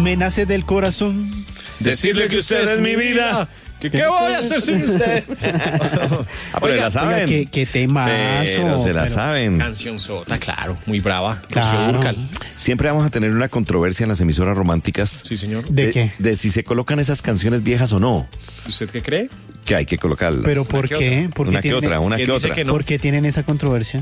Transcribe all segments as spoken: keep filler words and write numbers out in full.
me nace del corazón decirle que usted es mi vida. ¿Qué, ¿Qué voy a hacer sin usted? Ah, pero la saben. Oiga, qué, qué temazo. Pero se la pero, saben. Canción sota, claro, muy brava. Claro. Rocío Dúrcal. Siempre vamos a tener una controversia en las emisoras románticas. Sí, señor. ¿De qué? De si se colocan esas canciones viejas o no. ¿Usted qué cree? Que hay que colocarlas. ¿Pero por que qué? ¿Por qué una que tienen- otra, una ¿Quién que dice otra. que no? ¿Por qué tienen esa controversia?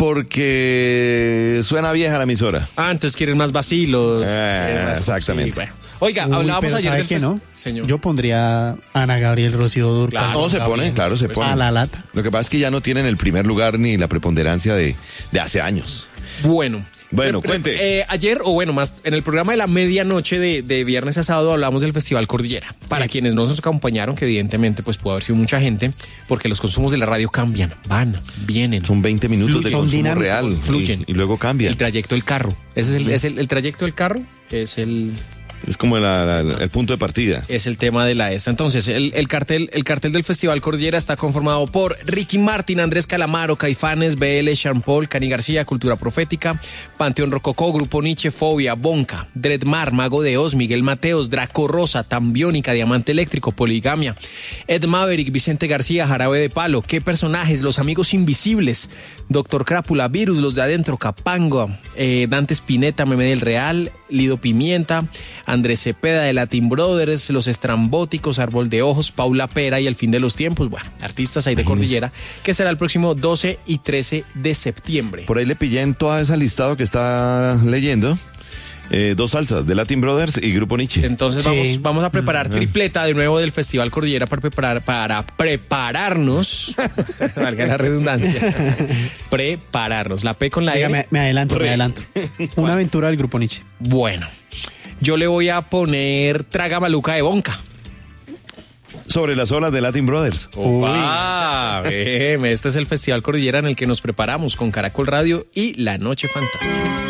Porque suena vieja la emisora. Ah, entonces quieren más vacilos. Eh, quieren más- exactamente. sí, bueno. Oiga, Uy, hablábamos pero ayer ¿sabe del qué, fest- no? Señor. Yo pondría Ana Gabriel, Rocío Dúrcal. Claro. No, se Gabriel. pone, claro, se Pues, pone. A la lata. Lo que pasa es que ya no tienen el primer lugar ni la preponderancia de, de hace años. Bueno. Bueno, Pero, cuente. eh, ayer, o bueno, más en el programa de la medianoche de, de viernes a sábado hablamos del Festival Cordillera. Para Sí. quienes no nos acompañaron, que evidentemente pues pudo haber sido mucha gente, porque los consumos de la radio cambian, van, vienen. Son veinte minutos Fluyen. de Son consumo dinámicos, real. fluyen. Y, y luego cambia. El trayecto del carro. Ese es el, es el, el trayecto del carro, es el, Es como la- la- el punto de partida. es el tema de la esta. Entonces, el, el cartel, el cartel del Festival Cordillera está conformado por Ricky Martin, Andrés Calamaro, Caifanes, B L, Sean Paul, Cani García, Cultura Profética, Panteón Rococó, Grupo Nietzsche, Fobia, Bonca, Dreadmar, Mago de Oz, Miguel Mateos, Draco Rosa, Tambiónica, Diamante Eléctrico, Poligamia, Ed Maverick, Vicente García, Jarabe de Palo, Qué Personajes, Los Amigos Invisibles, Doctor Crápula, Virus, Los de Adentro, Capanga, eh, Dante Spinetta, Meme del Real, Lido Pimienta, Andrés Cepeda de Latin Brothers, Los Estrambóticos, Árbol de Ojos, Paula Pera y El Fin de los Tiempos. Bueno, artistas ahí de Cordillera, que será el próximo doce y trece de septiembre. Por ahí le pillé en toda esa listado que está leyendo eh, dos salsas de Latin Brothers y Grupo Nietzsche. Entonces Sí. vamos, vamos a preparar tripleta de nuevo del Festival Cordillera para preparar, para prepararnos, valga la redundancia, prepararnos. La P con la Oiga, R. me, me adelanto, me Re. adelanto. Una aventura del Grupo Nietzsche. Bueno, yo le voy a poner Traga Maluca de Bonca. Sobre las olas de Latin Brothers. Opa, bien, este es el Festival Cordillera en el que nos preparamos con Caracol Radio y La Noche Fantástica.